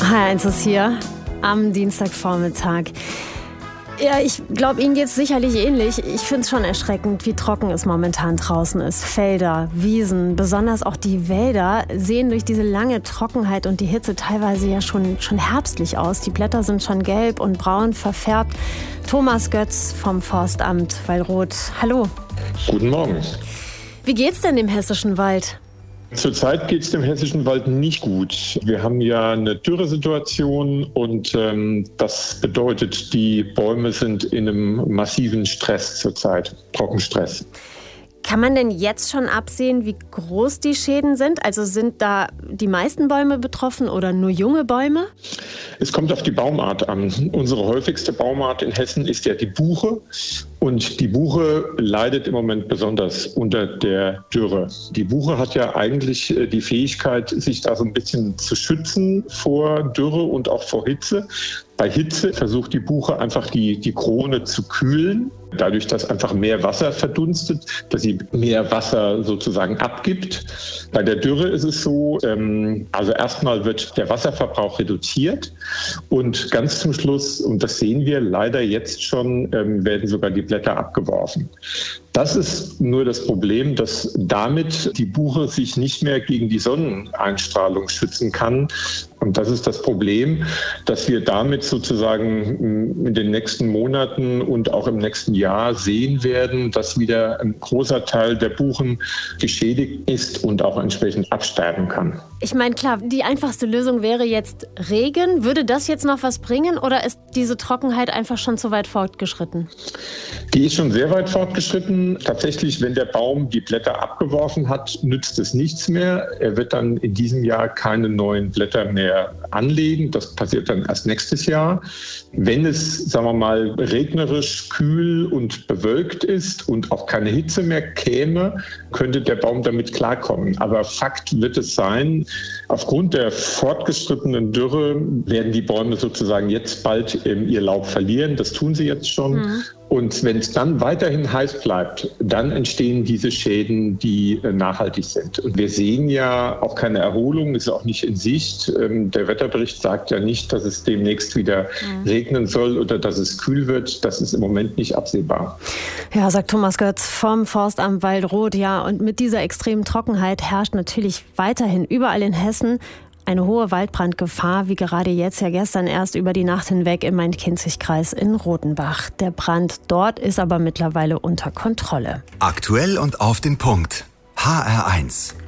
HR1 ist hier am Dienstagvormittag. Ja, ich glaube, Ihnen geht es sicherlich ähnlich. Ich finde es schon erschreckend, wie trocken es momentan draußen ist. Felder, Wiesen, besonders auch die Wälder sehen durch diese lange Trockenheit und die Hitze teilweise ja schon herbstlich aus. Die Blätter sind schon gelb und braun verfärbt. Thomas Götz vom Forstamt Waldrot. Hallo. Guten Morgen. Wie geht's denn dem hessischen Wald? Zurzeit geht es dem hessischen Wald nicht gut. Wir haben ja eine Dürresituation und das bedeutet, die Bäume sind in einem massiven Stress zurzeit, Trockenstress. Kann man denn jetzt schon absehen, wie groß die Schäden sind? Also sind da die meisten Bäume betroffen oder nur junge Bäume? Es kommt auf die Baumart an. Unsere häufigste Baumart in Hessen ist ja die Buche. Und die Buche leidet im Moment besonders unter der Dürre. Die Buche hat ja eigentlich die Fähigkeit, sich da so ein bisschen zu schützen vor Dürre und auch vor Hitze. Bei Hitze versucht die Buche einfach die Krone zu kühlen, dadurch, dass einfach mehr Wasser verdunstet, dass sie mehr Wasser sozusagen abgibt. Bei der Dürre ist es so, also erstmal wird der Wasserverbrauch reduziert und ganz zum Schluss, und das sehen wir leider jetzt schon, werden sogar die Blätter abgeworfen. Das ist nur das Problem, dass damit die Buche sich nicht mehr gegen die Sonneneinstrahlung schützen kann. Und das ist das Problem, dass wir damit sozusagen in den nächsten Monaten und auch im nächsten Jahr sehen werden, dass wieder ein großer Teil der Buchen geschädigt ist und auch entsprechend absterben kann. Ich meine, klar, die einfachste Lösung wäre jetzt Regen. Würde das jetzt noch was bringen oder ist diese Trockenheit einfach schon zu weit fortgeschritten? Die ist schon sehr weit fortgeschritten. Tatsächlich, wenn der Baum die Blätter abgeworfen hat, nützt es nichts mehr. Er wird dann in diesem Jahr keine neuen Blätter mehr anlegen. Das passiert dann erst nächstes Jahr. Wenn es, sagen wir mal, regnerisch, kühl und bewölkt ist und auch keine Hitze mehr käme, könnte der Baum damit klarkommen. Aber Fakt wird es sein, aufgrund der fortgeschrittenen Dürre werden die Bäume sozusagen jetzt bald ihr Laub verlieren. Das tun sie jetzt schon. Und wenn es dann weiterhin heiß bleibt, dann entstehen diese Schäden, die nachhaltig sind. Und wir sehen ja auch keine Erholung, ist auch nicht in Sicht. Der Wetterbericht sagt ja nicht, dass es demnächst wieder regnen soll oder dass es kühl wird. Das ist im Moment nicht absehbar. Ja, sagt Thomas Götz vom Forstamt Waldrot. Ja, und mit dieser extremen Trockenheit herrscht natürlich weiterhin überall in Hessen eine hohe Waldbrandgefahr, wie gerade jetzt ja gestern erst über die Nacht hinweg im Main-Kinzig-Kreis in Rodenbach. Der Brand dort ist aber mittlerweile unter Kontrolle. Aktuell und auf den Punkt. HR1.